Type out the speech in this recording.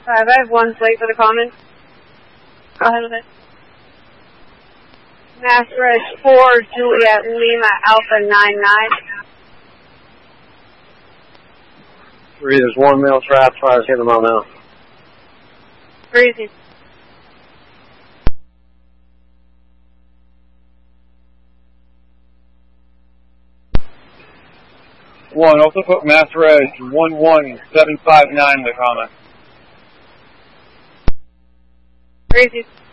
I have 1 slate for the common. Go ahead with it. Mass Res 4, Juliet Lima Alpha 99. 3, there's 1 male trap, try to hit them all now. Crazy. One, also put Master Res 11759 in the comment. Crazy.